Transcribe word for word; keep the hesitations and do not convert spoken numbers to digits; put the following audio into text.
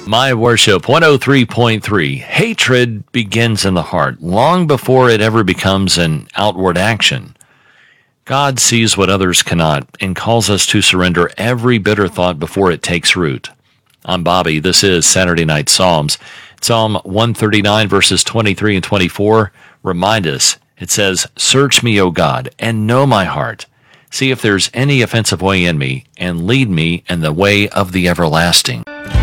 My Worship one oh three point three. Hatred begins in the heart long before it ever becomes an outward action. God sees what others cannot and calls us to surrender every bitter thought before it takes root. I'm Bobby. This is Saturday Night Psalms. Psalm one thirty-nine, verses twenty-three and twenty-four remind us. It says, "Search me, O God, and know my heart. See if there's any offensive way in me, and lead me in the way of the everlasting."